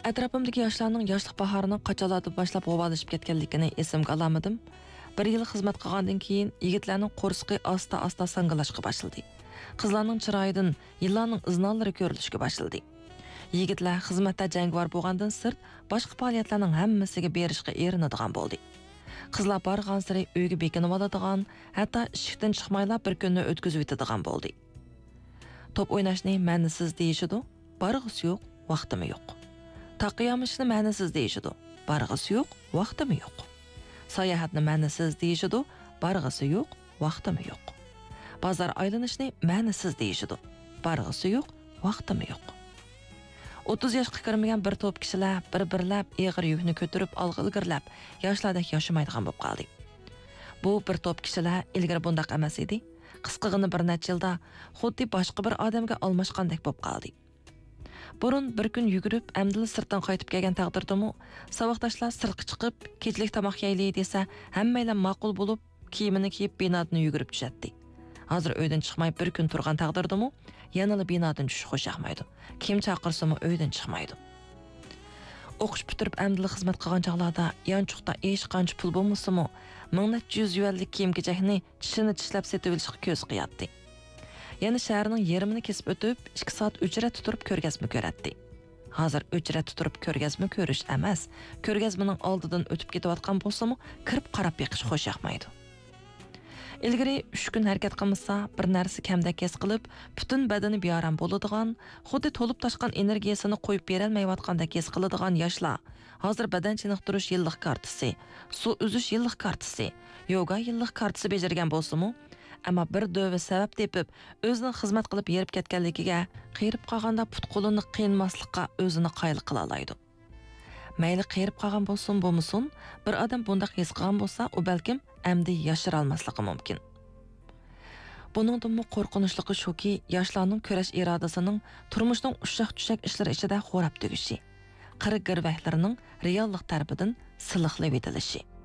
Atrofimdagi yoshlarning yoshlik bahorining qachonlardan boshlab g'o'valashib ketganligini esimga olamadim. Bir yil xizmat qilgandan keyin yigitlarning qo'rsqi asta-asta sangalashga boshladi. Qizlarning chiroyidan yillarning iznonlari ko'rilishga boshladi. Yigitlar xizmatda jangovar bo'lgandan sirt boshqa faoliyatlarning hammasiga berishga erinadigan bo'ldi. Qizlar borgan sari uyga bekinib oladigan, hatto ishdan chiqmaylar bir kunni o'tkazib o'tadigan bo'ldi. Top o'ynashni ma'nisiz deyishidi, barg'isi yo'q, vaqtimi yo'q. Taqiyamishni ma'nisiz deyishidi, barg'isi yo'q, vaqtimi yo'q. Sayohatni ma'nisiz deyishidi, barg'isi yo'q, vaqtimi yo'q. Bozor aylanishni ma'nisiz deyishidi, barg'isi yo'q, vaqtimi yo'q. 30 yoshga kirmagan bir to'p kishilar bir-birlab eg'ir yukni ko'tarib olg'ilgirlab, yoshlardek yashamaydigan bo'lib qoldi. Bu bir to'p kishilar ilgari bundaq emas edi. Qisqagina bir necha yilda xuddi boshqa bir odamga almashgandek bo'lib qoldi. Burun bir kun yugurib, amdil sirtdan qaytib kelgan taqdirdimi, saboqdoshlar sirtqa chiqib, kechlik tomoq yeylik desa, hammaylar ma'qul bo'lib, kiyimini kiyib binodan yugurib tushadi. Hozir uydan chiqmay bir kun turgan taqdirdimi, yanada binodan tushish xo'shaqmaydi. Kim chaqirsimi uydan chiqmaydi. O'qish bitirib amdil xizmat qilgan chaqlarda yanchuqda ish qancha pul bo'lmasimi, 100 yuanlik kiyim-kechakni tishini tishlab setib olishga ko'z qiyatdi. Yana shaharning yarmini kesib o'tib, 2 soat ujrat turib ko'rgazma ko'ratdi. Hozir ujrat turib ko'rgazma ko'rish emas, ko'rgazmaning oldidan o'tib ketayotgan bo'lsa-mu, kirib qarab beqish xo'shaqmaydi. Ilgari 3 kun harakat qilmasa, bir narsa kamda kes qilib, butun badani beoram bo'ladigan, xuddi to'lib toshgan energiyasini qo'yib berolmayotganda kes qiladigan yoshlar, hozir badan chiniqtirish yillik kartasi, suv uzish yillik kartasi, yoga yillik kartasi bejargan bo'lsa-mu, ammo bir dövi sabab tepib, o'zini xizmat qilib yerib ketganligiga, qiyirib qolganda put qo'lini qiynmaslikqa o'zini qoyil qila oladi. Mayli qiyirib qolgan bo'lsin, bo'lmasin, bir odam bundaq his qilgan bo'lsa, u balkim amdi yashira olmasligi mumkin. Buningdan qo'rqinishligi shuki, yoshlarning kurash irodasining turmushning ushaq-tushak ishlari ichida xo'rab tugishi, qirg'irvahlarining reallik tarafidan siliqlab etilishi.